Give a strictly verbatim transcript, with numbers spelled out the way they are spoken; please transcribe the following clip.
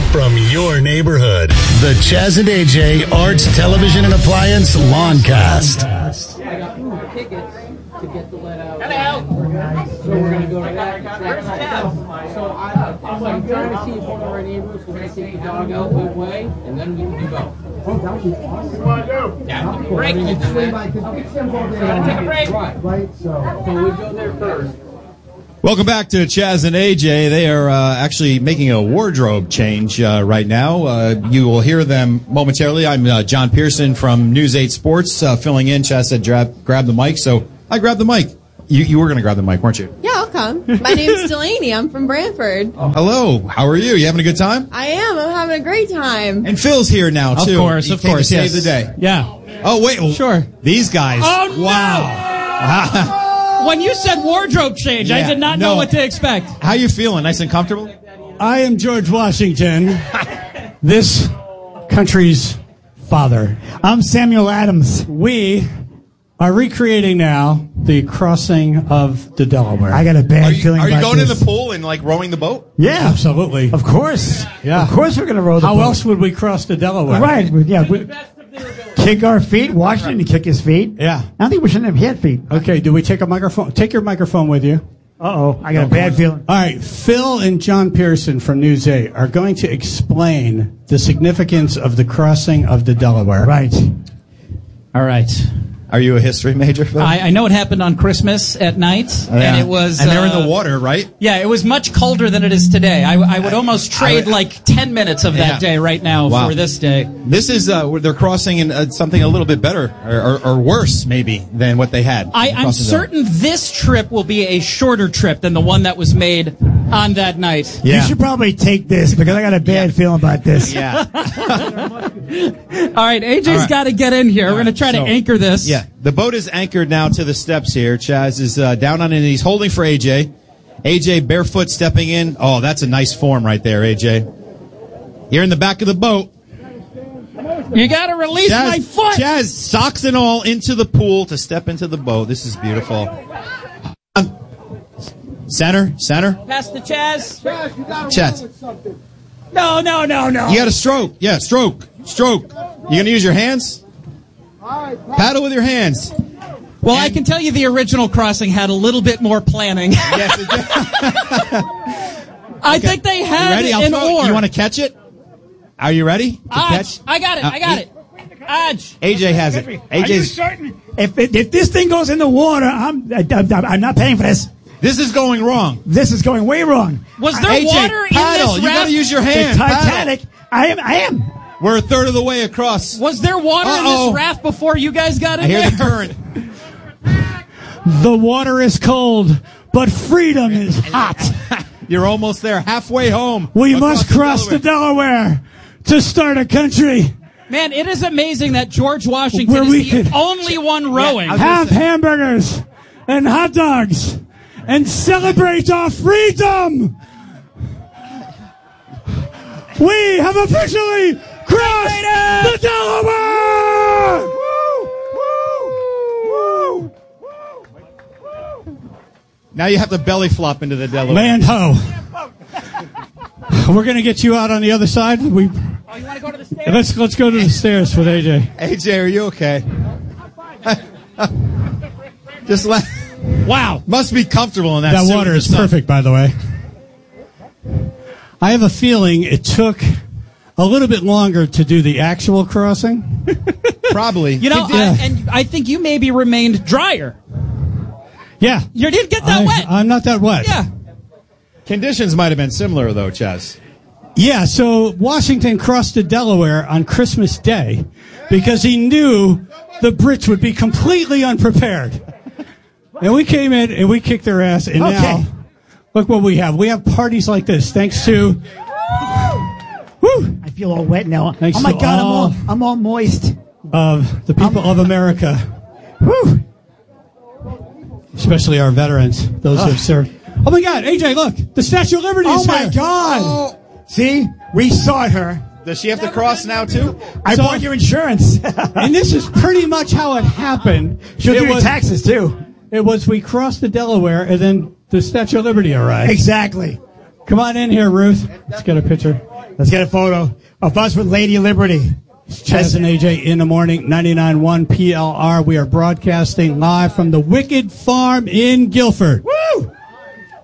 from your neighborhood. The Chaz and A J Arts Television and Appliance Lawncast. I got tickets to get the let out. Hello. So we're going to go to that. So I, I'm like trying to see if one of our neighbors will take the dog out midway, and then we can do both. Oh, that would be awesome. What do you want to do? Yeah, break. Take a break. Right, so, so we go there first. Welcome back to Chaz and A J. They are uh, actually making a wardrobe change uh, right now. Uh, you will hear them momentarily. I'm uh, John Pearson from News eight Sports, uh, filling in. Chaz said grab, grab the mic, so I grabbed the mic. You, you were going to grab the mic, weren't you? Yeah, I'll come. My name's Delaney. I'm from Brantford. Oh, hello. How are you? You having a good time? I am. I'm having a great time. And Phil's here now, too. Of course, he of course. To yes. save the day. Yeah. Oh, wait. Well, sure. These guys. Oh, no! Wow. When you said wardrobe change, yeah, I did not no. know what to expect. How you feeling? Nice and comfortable? I am George Washington, this country's father. I'm Samuel Adams. We are recreating now the crossing of the Delaware. I got a bad are you, feeling Are you about going this. in the pool and, like, rowing the boat? Yeah, absolutely. Of course. Yeah. Of course we're going to row the How boat. else would we cross the Delaware? Right. Yeah. We, kick our feet. Washington didn't kick his feet. Yeah. I don't think we shouldn't have hit feet. Okay, do we take a microphone? Take your microphone with you. Uh-oh. I got a bad feeling. All right, Phil and John Pearson from News eight are going to explain the significance of the crossing of the Delaware. Right. All right. Are you a history major, Phil? I, I know it happened on Christmas at night, Oh, yeah. and it was. And they're uh, in the water, right? Yeah, it was much colder than it is today. I, I would almost trade I- like ten minutes of that Yeah. day right now Wow. for this day. This is, uh, they're crossing in uh, something a little bit better, or, or, or worse, maybe, than what they had. I, I'm Crossing the- certain this trip will be a shorter trip than the one that was made on that night. You Yeah. should probably take this because I got a bad feeling about this. Yeah. All right, A J's All right. got to get in here. We're going to try so- to anchor this. Yeah. The boat is anchored now to the steps here. Chaz is uh, down on it, and he's holding for A J. A J barefoot stepping in. Oh, that's a nice form right there, A J. You're in the back of the boat. You got to release Chaz, my foot. Chaz, socks and all, into the pool to step into the boat. This is beautiful. Center, center. Pass the Chaz. Chaz. No, no, no, no. You got a stroke. Yeah, stroke. Stroke. You going to use your hands? Paddle with your hands. Well, And- I can tell you the original crossing had a little bit more planning. Yes, it did. I think they You had ready? I'll an throw, oar. you want to catch it? Are you ready to Aj, catch? I got it. Uh, I got A- it. Aj. A J has it. Are you A J's. certain? If, if if this thing goes in the water, I'm I, I, I'm not paying for this. This is going wrong. This is going way wrong. Was there A J, water paddle. in this You got raft? to use your The hands. Titanic. I am. I am. Paddle. We're a third of the way across. Was there water in Uh-oh. this raft before you guys got in I hear there? the current. The water is cold, but freedom is hot. You're almost there, halfway home. We Across must cross the Delaware to start a country. Man, it is amazing that George Washington Where is we the could- only one rowing. I was- Have hamburgers and hot dogs and celebrate our freedom. We have officially crossed the Delaware. Now you have to belly flop into the Delaware. Land ho. We're going to get you out on the other side. We Oh, you want to go to the stairs? let's let's go to the stairs with A J. A J, are you okay? Just let. Wow. Must be comfortable in that. That suit water in the is sun. perfect, by the way. I have a feeling it took a little bit longer to do the actual crossing. Probably. You know, Yeah. I, and I think you maybe remained drier. Yeah. You didn't get that I, wet. I'm not that wet. Yeah. Conditions might have been similar, though, Chaz. Yeah, so Washington crossed the Delaware on Christmas Day because he knew the Brits would be completely unprepared. And we came in and we kicked their ass, and Okay. now look what we have. We have parties like this thanks to... Woo! I feel all wet now. Thanks oh my to God, I'm all- all I'm all moist. Of the people of America, Whew. especially our veterans, those who have served. Oh my God, A J, look, the Statue of Liberty Oh is my here. God. See, we saw her. Does she have to cross now, too? I So- bought your insurance. And this is pretty much how it happened. She'll it do your was, taxes too. It was we crossed the Delaware, and then the Statue of Liberty arrived. Exactly. Come on in here, Ruth. Let's get a picture. Let's get a photo of us with Lady Liberty. Chaz and A J in the morning, ninety-nine point one P L R. We are broadcasting live from the Wicked Farm in Guilford. Woo!